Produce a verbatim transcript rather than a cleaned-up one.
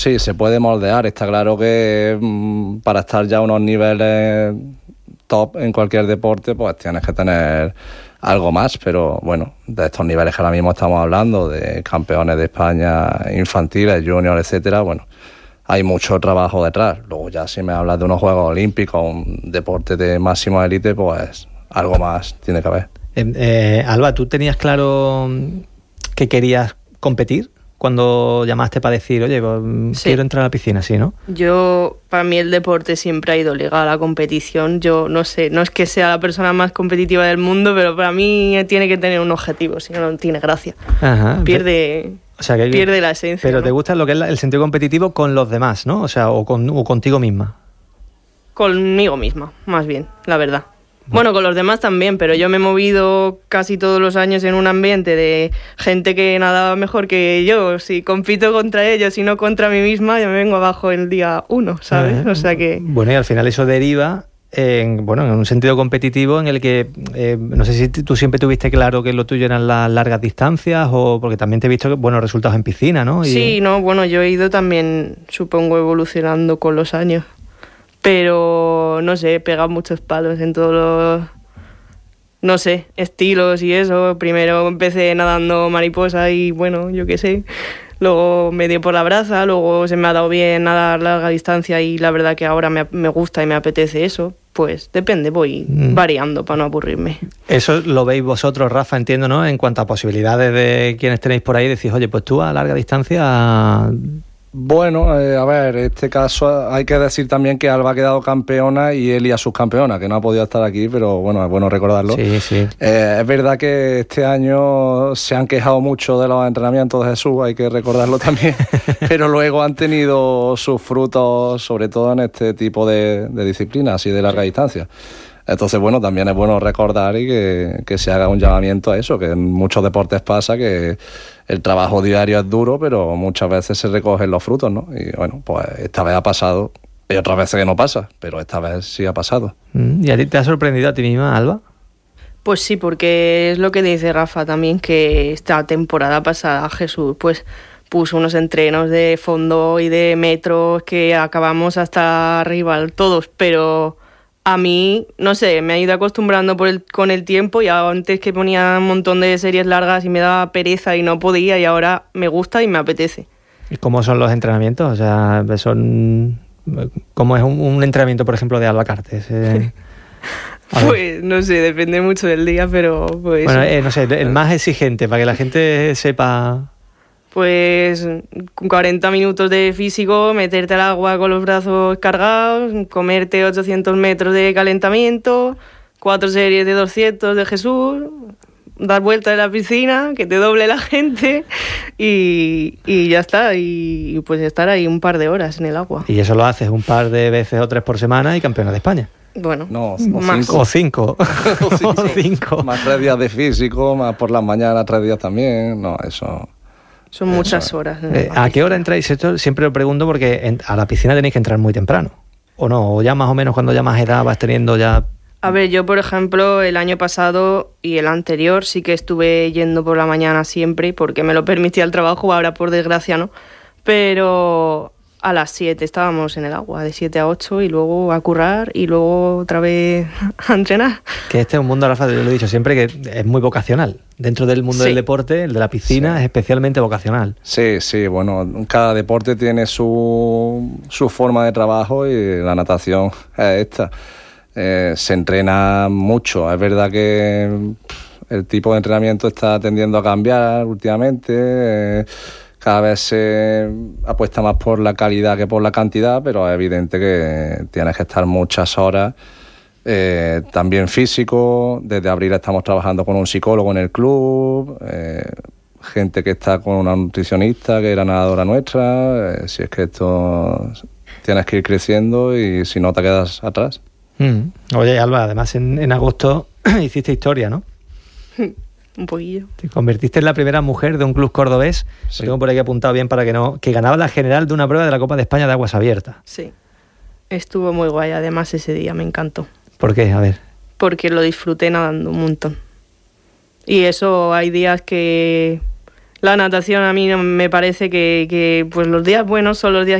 Sí, se puede moldear. Está claro que mmm, para estar ya a unos niveles top en cualquier deporte, pues tienes que tener algo más, pero bueno, de estos niveles que ahora mismo estamos hablando, de campeones de España infantiles, juniors, etcétera, bueno, hay mucho trabajo detrás. Luego ya si me hablas de unos Juegos Olímpicos, un deporte de máxima élite, pues algo más tiene que haber. Eh, eh, Alba, ¿tú tenías claro que querías competir cuando llamaste para decir, oye, pues, sí, quiero entrar a la piscina, sí, ¿no? Yo, para mí el deporte siempre ha ido ligado a la competición. Yo no sé, no es que sea la persona más competitiva del mundo, pero para mí tiene que tener un objetivo, si no, no tiene gracia. Ajá. Pierde, o sea, que hay, pierde la esencia. Pero ¿no? te gusta lo que es el sentido competitivo con los demás, ¿no? O sea, o, con, o contigo misma. Conmigo misma, más bien, la verdad. Bueno, con los demás también, pero yo me he movido casi todos los años en un ambiente de gente que nadaba mejor que yo. Si compito contra ellos y no contra mí misma, yo me vengo abajo el día uno, ¿sabes? O sea que... Bueno, y al final eso deriva en, bueno, en un sentido competitivo en el que, eh, no sé si tú siempre tuviste claro que lo tuyo eran las largas distancias, o porque también te he visto buenos resultados en piscina, ¿no? Y... Sí, no, bueno, yo he ido también, supongo, evolucionando con los años. Pero, no sé, he pegado muchos palos en todos los, no sé, estilos y eso. Primero empecé nadando mariposa y, bueno, yo qué sé. Luego me dio por la braza, luego se me ha dado bien nadar larga distancia y la verdad que ahora me, me gusta y me apetece eso. Pues depende, voy mm. variando para no aburrirme. Eso lo veis vosotros, Rafa, entiendo, ¿no? En cuanto a posibilidades de quienes tenéis por ahí, decís, oye, pues tú a larga distancia... Bueno, eh, a ver, en este caso hay que decir también que Alba ha quedado campeona y Elia subcampeona, que no ha podido estar aquí, pero bueno, es bueno recordarlo. Sí, sí. Eh, es verdad que este año se han quejado mucho de los entrenamientos de Jesús, hay que recordarlo también, pero luego han tenido sus frutos, sobre todo en este tipo de, de disciplinas y de larga distancia. Entonces, bueno, también es bueno recordar y que, que se haga un llamamiento a eso, que en muchos deportes pasa que el trabajo diario es duro, pero muchas veces se recogen los frutos, ¿no? Y bueno, pues esta vez ha pasado, y otras veces que no pasa, pero esta vez sí ha pasado. ¿Y a ti te ha sorprendido a ti misma, Alba? Pues sí, porque es lo que dice Rafa también, que esta temporada pasada Jesús, pues puso unos entrenos de fondo y de metros que acabamos hasta arriba todos, pero... A mí, no sé, me he ido acostumbrando por el, con el tiempo, y antes que ponía un montón de series largas y me daba pereza y no podía, y ahora me gusta y me apetece. ¿Y cómo son los entrenamientos? O sea, son ¿cómo es un, un entrenamiento, por ejemplo, de Alba Cartes? Eh, pues no sé, depende mucho del día, pero pues... Bueno, eh, no sé, el más exigente, para que la gente sepa... Pues cuarenta minutos de físico, meterte al agua con los brazos cargados, comerte ochocientos metros de calentamiento, cuatro series de doscientos de Jesús, dar vueltas en la piscina, que te doble la gente y, y ya está. Y, y pues estar ahí un par de horas en el agua. Y eso lo haces un par de veces o tres por semana y campeona de España. Bueno, no, o más. Cinco. O cinco. o cinco. o cinco. Más tres días de físico, más por las mañanas tres días también. No, eso... Son muchas Eso. horas. Eh, ¿A qué hora entráis? Esto siempre lo pregunto porque en, a la piscina tenéis que entrar muy temprano. ¿O no? ¿O ya más o menos cuando ya más edad vas teniendo ya...? A ver, yo por ejemplo el año pasado y el anterior sí que estuve yendo por la mañana siempre porque me lo permitía el trabajo, ahora por desgracia no. Pero a las siete estábamos en el agua, de siete a ocho, y luego a currar y luego otra vez a entrenar. Que este es un mundo, Rafa, yo lo he dicho siempre, que es muy vocacional. Dentro del mundo sí. del deporte, el de la piscina sí. es especialmente vocacional. Sí, sí, bueno, cada deporte tiene su, su forma de trabajo y la natación es esta. Eh, se entrena mucho, es verdad que el tipo de entrenamiento está tendiendo a cambiar últimamente, eh, cada vez se apuesta más por la calidad que por la cantidad, pero es evidente que tienes que estar muchas horas, eh, también físico. Desde abril estamos trabajando con un psicólogo en el club, eh, gente que está con una nutricionista que era nadadora nuestra, eh, si es que esto tienes que ir creciendo y si no te quedas atrás. Mm. Oye, Alba, además en, en agosto hiciste historia, ¿no? Un poquillo. Te convertiste en la primera mujer de un club cordobés, sí. Lo tengo por aquí apuntado bien para que no, que ganaba la general de una prueba de la Copa de España de aguas abiertas. Sí, estuvo muy guay, además ese día me encantó. ¿Por qué? A ver. Porque lo disfruté nadando un montón. Y eso, hay días que, la natación a mí no me parece que, que pues los días buenos son los días